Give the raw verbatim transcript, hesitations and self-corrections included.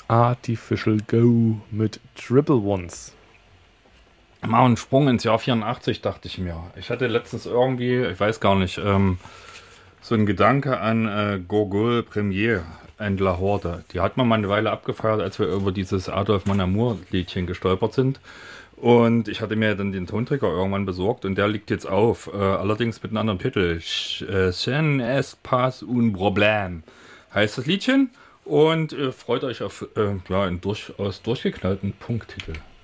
Artificial Go mit Triple Ones. Mal einen Sprung ins Jahr vierundachtzig, dachte ich mir. Ich hatte letztens irgendwie, ich weiß gar nicht, ähm, so ein Gedanke an äh, Gogol Premier in La Horde. Die hat man mal eine Weile abgefeiert, als wir über dieses Adolf Mon Amour Liedchen gestolpert sind. Und ich hatte mir dann den Tonträger irgendwann besorgt und der liegt jetzt auf. Äh, allerdings mit einem anderen Titel. Sen es pas un problème heißt das Liedchen. Und äh, freut euch auf äh, ja, einen durchaus durchgeknallten Punkttitel.